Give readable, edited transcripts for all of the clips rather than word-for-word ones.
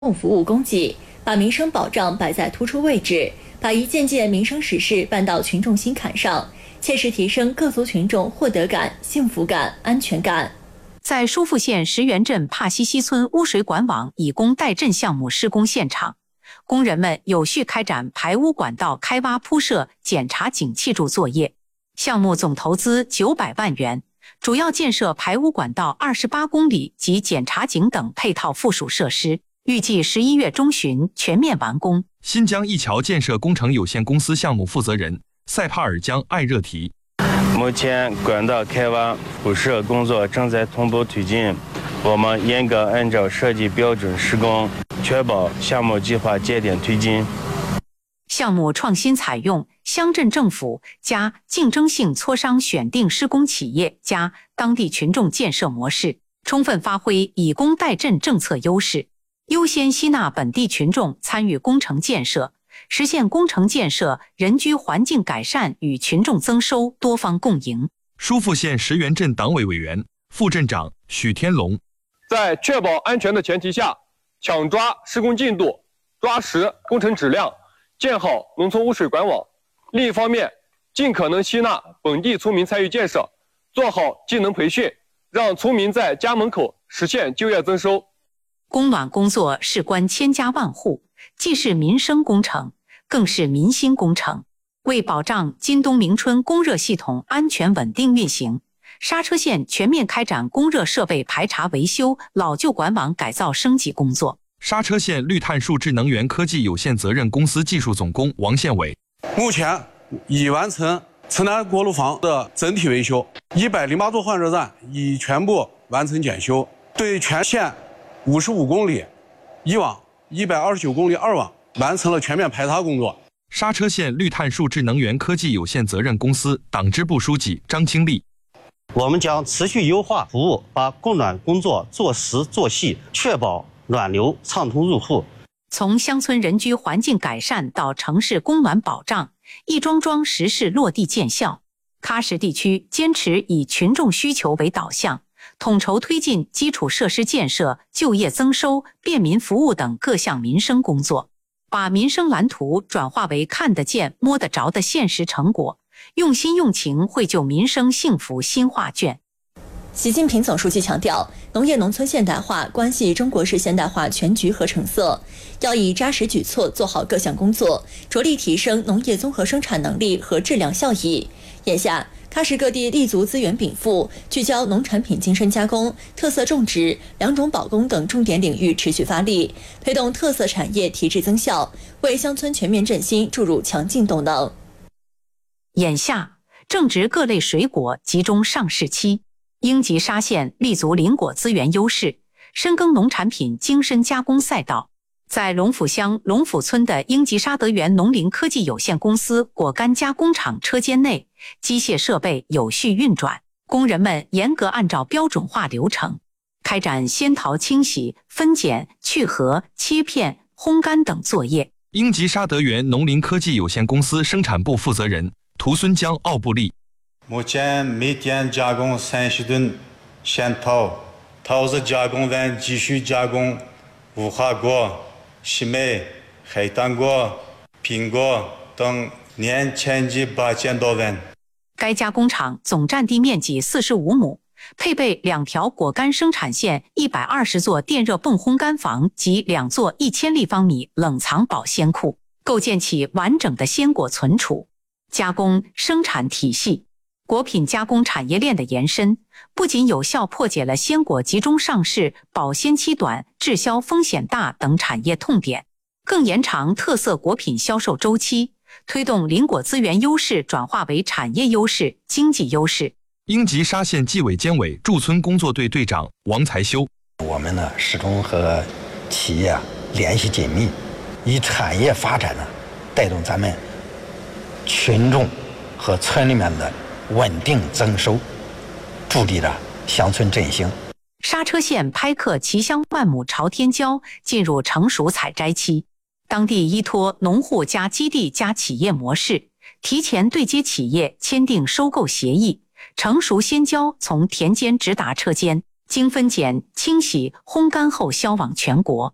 共服务供给，把民生保障摆在突出位置，把一件件民生实事办到群众心坎上，切实提升各族群众获得感、幸福感、安全感。 在疏附县石原镇帕西西村污水管网以工代赈项目施工现场，工人们有序开展排污管道开挖铺设、检查井气柱作业。项目总投资900万元，主要建设排污管道28公里及检查井等配套附属设施，预计11月中旬全面完工。 新疆一桥建设工程有限公司项目负责人塞帕尔江艾热提： 目前管道开挖铺设工作正在同步推进，我们严格按照设计标准施工，确保项目计划节点推进。 项目创新采用乡镇政府加竞争性磋商选定施工企业加当地群众建设模式，充分发挥以工代赈政策优势，优先吸纳本地群众参与工程建设，实现工程建设人居环境改善与群众增收多方共赢。 疏附县石原镇党委委员、副镇长许天龙： 在确保安全的前提下，抢抓施工进度，抓实工程质量，建好农村污水管网。另一方面，尽可能吸纳本地村民参与建设，做好技能培训，让村民在家门口实现就业增收。 供暖工作事关千家万户，既是民生工程，更是民心工程。为保障今冬明春供热系统安全稳定运行，刹车县全面开展供热设备排查维修、老旧管网改造升级工作。 刹车县绿碳树智能源科技有限责任公司技术总工王宪伟： 目前已完成城南锅炉房的整体维修，108座换热站已全部完成检修，对全县55公里一网、129公里二网完成了全面排查工作。 刹车县绿碳树智能源科技有限责任公司党支部书记张清丽： 我们将持续优化服务，把供暖工作做实做细，确保暖流畅通入户。 从乡村人居环境改善到城市供暖保障，一桩桩实事落地见效。喀什地区坚持以群众需求为导向，统筹推进基础设施建设、就业增收、便民服务等各项民生工作，把民生蓝图转化为看得见、摸得着的现实成果，用心用情绘就民生幸福新画卷。 习近平总书记强调，农业农村现代化关系中国式现代化全局和成色，要以扎实举措做好各项工作，着力提升农业综合生产能力和质量效益。眼下，喀什各地立足资源禀赋，聚焦农产品精深加工、特色种植、良种保供等重点领域持续发力，推动特色产业提质增效，为乡村全面振兴注入强劲动能。 眼下，正值各类水果集中上市期，英吉沙县立足林果资源优势，深耕农产品精深加工赛道。在龙府乡龙府村的英吉沙德源农林科技有限公司果干加工厂车间内，机械设备有序运转，工人们严格按照标准化流程，开展仙桃清洗、分拣、去核、切片、烘干等作业。 英吉沙德源农林科技有限公司生产部负责人涂孙江奥布利： 目前每天加工30吨仙桃，桃子加工完继续加工无花果、西梅、黑糖果、苹果等，年前期8000多万。 该加工厂总占地面积45亩，配备2条果干生产线、120座电热泵烘干房及2座1000立方米冷藏保鲜库，构建起完整的鲜果存储、加工生产体系。果品加工产业链的延伸，不仅有效破解了鲜果集中上市、保鲜期短、滞销风险大等产业痛点，更延长特色果品销售周期，推动林果资源优势转化为产业优势、经济优势。 英吉沙县纪委监委驻村工作队队长王才修： 我们呢始终和企业联系紧密，以产业发展呢带动咱们群众和村里面的稳定增收，助力着乡村振兴。 刹车县拍克奇香万亩朝天椒进入成熟采摘期，当地依托农户加基地加企业模式，提前对接企业签订收购协议，成熟鲜椒从田间直达车间，经分拣、清洗、烘干后销往全国。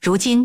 如今